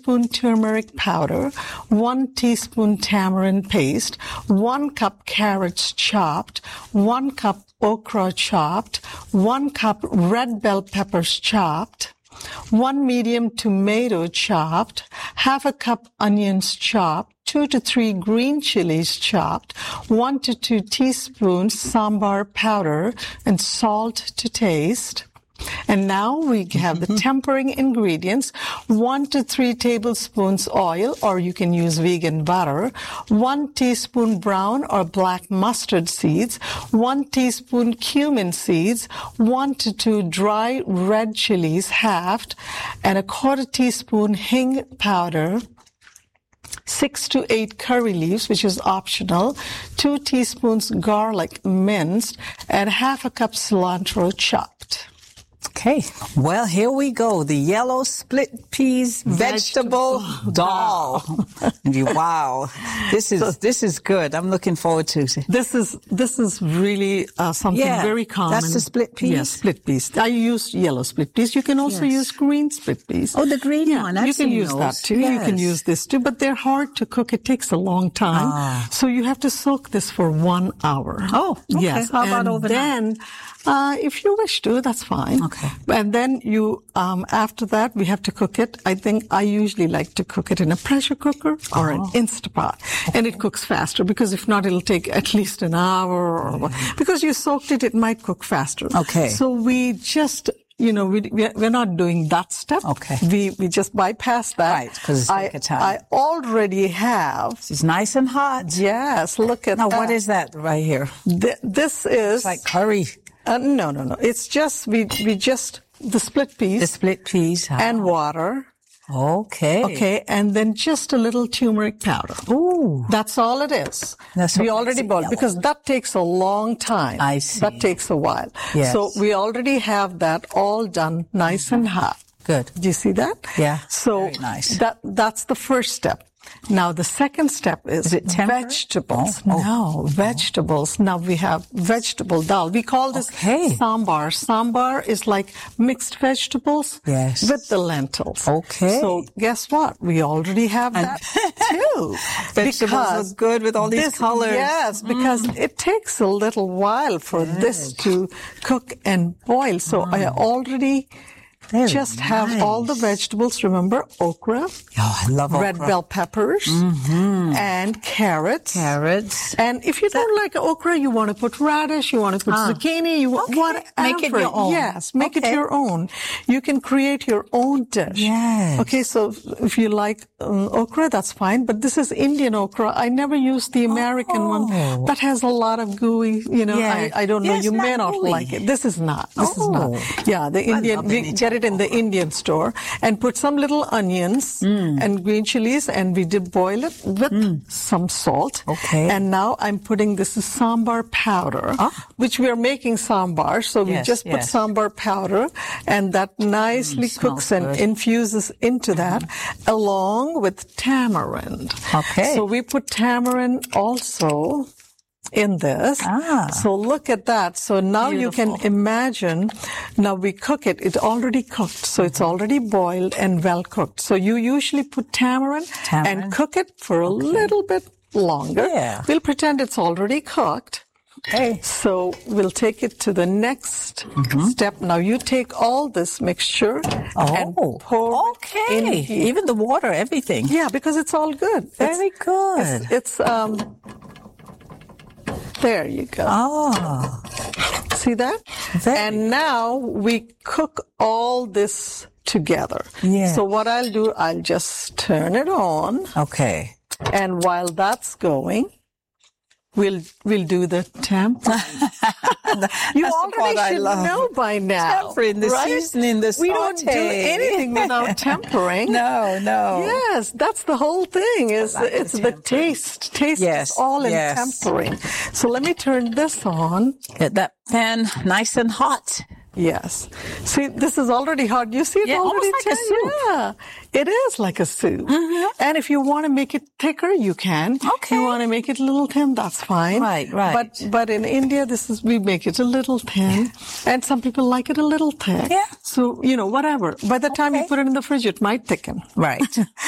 teaspoon turmeric powder, 1 teaspoon tamarind paste, 1 cup carrots chopped, 1 cup okra chopped, 1 cup red bell peppers chopped, 1 medium tomato chopped, half a cup onions chopped, 2 to 3 green chilies chopped, 1 to 2 teaspoons sambar powder, and salt to taste. And now we have the tempering ingredients: 1 to 3 tablespoons oil, or you can use vegan butter, 1 teaspoon brown or black mustard seeds, 1 teaspoon cumin seeds, 1 to 2 dry red chilies halved, and a 1/4 teaspoon hing powder, 6 to 8 curry leaves, which is optional, 2 teaspoons garlic minced, and half a cup cilantro chopped. Okay, well, here we go. The yellow split peas vegetable dal. Wow, this is good. I'm looking forward to it. This is really something very common. That's the split peas? Yes, split peas. I use yellow split peas. You can also use green split peas. Oh, the green one. You can use that too. Yes. You can use this too, but they're hard to cook. It takes a long time. So you have to soak this for 1 hour. Oh, okay. Yes. How about overnight? Then, if you wish to, that's fine. Okay. And then you, after that, we have to cook it. I think I usually like to cook it in a pressure cooker or an Instapot. And it cooks faster, because if not, it'll take at least an hour or because you soaked it, it might cook faster. Okay. So we just, we're not doing that step. Okay. We just bypass that. Right, because it's like a time. I already have. It's nice and hot. Yes, look at that. Now, what is that right here? This is. It's like curry. No. It's just, we just, the split peas. The split peas. And water. Okay. Okay, and then just a little turmeric powder. Ooh. That's all it is. We already boiled, because that takes a long time. I see. That takes a while. Yes. So we already have that all done nice and hot. Good. Do you see that? Yeah. So very nice. That's the first step. Now, the second step is vegetables. No, vegetables. Now, we have vegetable dal. We call this sambar. Sambar is like mixed vegetables with the lentils. Okay. So, guess what? We already have that too. Vegetables look good with all these colors. Yes, because it takes a little while for this to cook and boil. So, I already... have all the vegetables. Remember, okra. Oh, I love okra. Red bell peppers. And carrots. And if you don't like okra, you want to put radish, you want to put zucchini, you want whatever. Make it your own. Yes, make it your own. You can create your own dish. Yes. Okay, so if you like okra, that's fine. But this is Indian okra. I never use the American one. That has a lot of gooey, I don't know. You may not like it. This is not. This is not. Yeah, the Indian, we get it in the Indian store, and put some little onions and green chilies, and we did boil it with some salt. Okay. And now I'm putting this sambar powder, which we are making sambar. So we just put sambar powder, and that nicely cooks and infuses into that, along with tamarind. Okay. So we put tamarind also in this. So look at that. So now you can imagine, now we cook it. It's already cooked. So it's already boiled and well cooked. So you usually put tamarind and cook it for a little bit longer. Yeah. We'll pretend it's already cooked. Okay. So we'll take it to the next step. Now you take all this mixture and pour in here. Even the water, everything. Yeah, because it's all good. Very good. It's there you go. See that? And now we cook all this together. Yeah. So what I'll do, I'll just turn it on. Okay. And while that's going, we'll do the tempering. You already should know by now. Tempering, the seasoning, the We don't do anything without tempering. No. Yes, that's the whole thing. It's the taste. Taste is all in tempering. So let me turn this on. Get that pan nice and hot. Yes. See, this is already hot. You see it already? Almost like a soup. Yeah, it is like a soup. And if you want to make it thicker, you can. Okay. You want to make it a little thin, that's fine. Right. But in India, we make it a little thin. And some people like it a little thick. Yeah. So, whatever. By the time you put it in the fridge, it might thicken. Right.